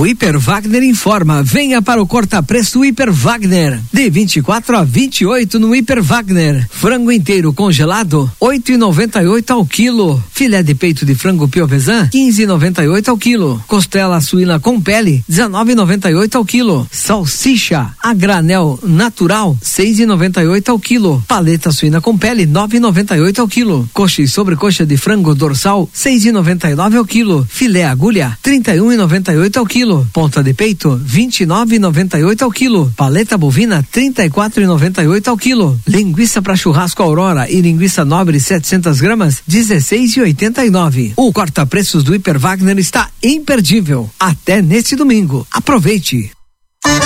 Hiper Wagner informa, venha para o corta-preço Hiper Wagner, de 24 a 28 no Hiper Wagner. Frango inteiro congelado, 8,98 ao quilo. Filé de peito de frango piovesan, 15,98 ao quilo. Costela suína com pele, 19,98 ao quilo. Salsicha a granel natural, 6,98 ao quilo. Paleta suína com pele, 9,98 ao quilo. Coxa e sobrecoxa de frango dorsal, 6,99 ao quilo. Filé agulha, 31,98 ao quilo. Ponta de peito, 29,98 ao quilo. Paleta bovina, 34,98 ao quilo. Linguiça para churrasco Aurora e linguiça nobre 700 gramas, 16,89. O corta-preços do Hiper Wagner está imperdível. Até neste domingo. Aproveite.